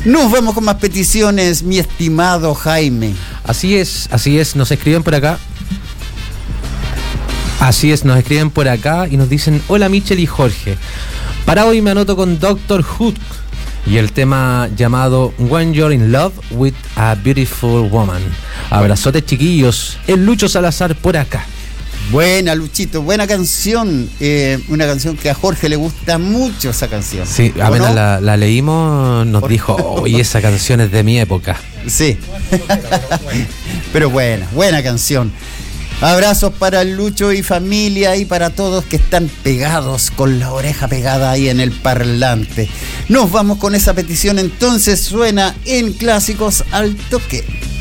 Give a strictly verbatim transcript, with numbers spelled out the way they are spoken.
Nos vamos con más peticiones, mi estimado Jaime. Así es, así es, nos escriben por acá. Así es, nos escriben por acá y nos dicen: hola Michel y Jorge. Para hoy me anoto con Doctor Who y el tema llamado When You're in Love with a Beautiful Woman. Abrazotes, chiquillos. El Lucho Salazar por acá. Buena, Luchito, buena canción. Eh, una canción que a Jorge le gusta mucho, esa canción. Sí, apenas no? la, la leímos, nos por... dijo: oye, esa canción es de mi época. Sí. Pero buena, buena canción. Abrazos para el Lucho y familia y para todos que están pegados, con la oreja pegada ahí en el parlante. Nos vamos con esa petición, entonces suena en Clásicos al Toque.